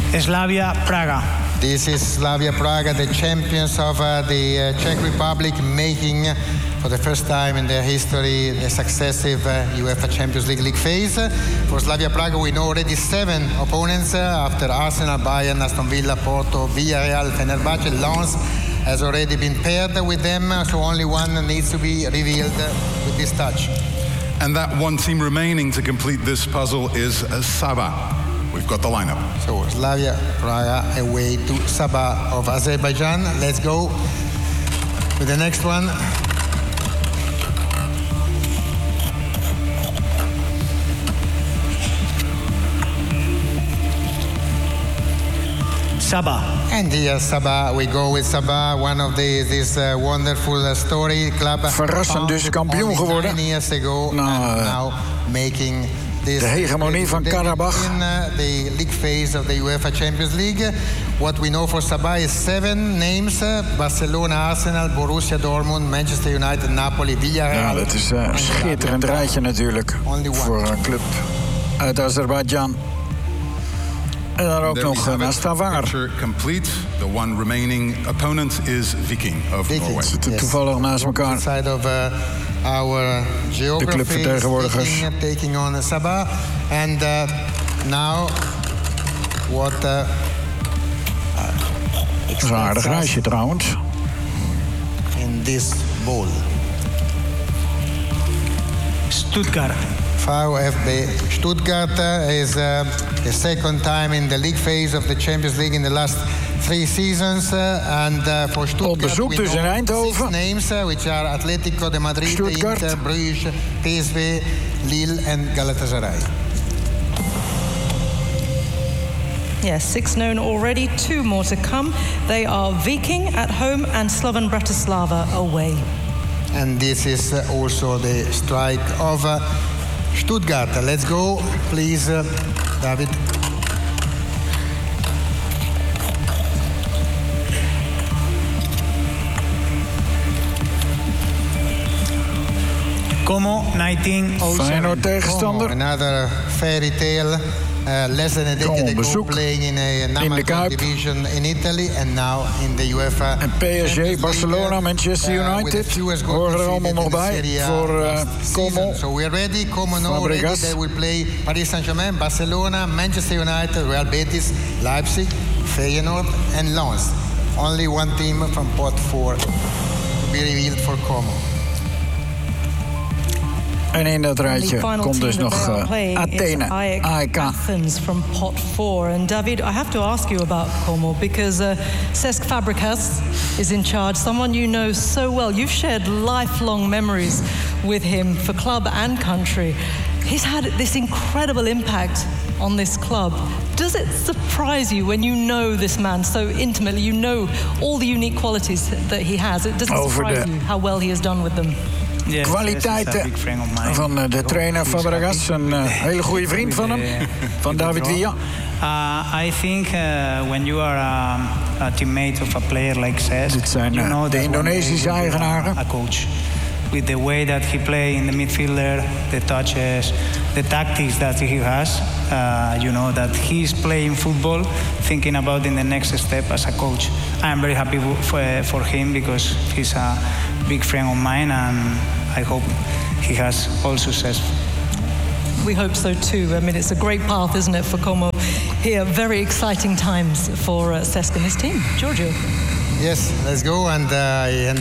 Slavia Praga. This is Slavia Praga, the champions of the Czech Republic, making for the first time in their history a successive UEFA Champions League phase. For Slavia Praga, we know already 7 opponents after Arsenal, Bayern, Aston Villa, Porto, Villarreal, Fenerbahce. Lens has already been paired with them, so only one needs to be revealed with this touch. And that one team remaining to complete this puzzle is Sabah. We've got the lineup. So Slavia Praga away to Sabah of Azerbaijan. Let's go with the next one. Sabah. And here Sabah, we go with Sabah, one of this wonderful story club. Verrassend dus kampioen geworden. 9 years ago, now making this de hegemonie van Karabach. In the league phase of the UEFA Champions League. What we know for Sabah is 7 names: Barcelona, Arsenal, Borussia Dortmund, Manchester United, Napoli, Villarreal. Ja, dat is een schitterend rijtje natuurlijk voor een club uit Azerbeidzjan. En dan ook nog Stavanger. Complete. The one remaining opponent is Viking of Norway. Zitten toevallig naast elkaar. Side of our geography, de clubvertegenwoordigers. Taking on Sabah. And now what... Dat is een aardig reisje trouwens. In this bowl. Stuttgart. VfB Stuttgart is the second time in the league phase of the Champions League in the last 3 seasons. And for Stuttgart, op bezoek dus in Eindhoven. 6 names, which are Atletico de Madrid, Stuttgart. Inter, Bruges, PSV, Lille and Galatasaray. Yes, 6 known already, 2 more to come. They are Viking at home and Slovan Bratislava away. And this is also the strike of Stuttgart. Let's go, please, David. Como 1907. Feyenoord tegenstander. Another fairy tale. Less than a decade ago playing in a number 2 division in Italy and now in the UEFA. En PSG, Barcelona, Manchester United horen er allemaal nog bij voor Como. So we're ready. Como now ready. They will play Paris Saint-Germain, Barcelona, Manchester United, Real Betis, Leipzig, Feyenoord and Lens. Only one team from pot 4 to be revealed for Como. En in dat rijtje komt dus nog Athene, AEK. Athens from pot 4. And David, I have to ask you about Como because Cesc Fabregas is in charge, someone you know so well. You've shared lifelong memories with him for club and country. He's had this incredible impact on this club. Does it surprise you when you know this man so intimately? You know all the unique qualities that he has. It doesn't surprise you how well he has done with them. Yes, kwaliteiten van de trainer Fabregas. Een hele goede vriend van hem, van David Villa. I think when you are a teammate of a player like Cesc, dit zijn you know de Indonesische eigenaren. A coach. With the way that he plays in the midfielder, the touches, the tactics that he has, you know that he's playing football, thinking about in the next step as a coach. I'm very happy for him because he's a big friend of mine, and I hope he has all success. We hope so too. I mean, it's a great path, isn't it, for Como here? Very exciting times for Cesc and his team. Giorgio. Yes, let's go and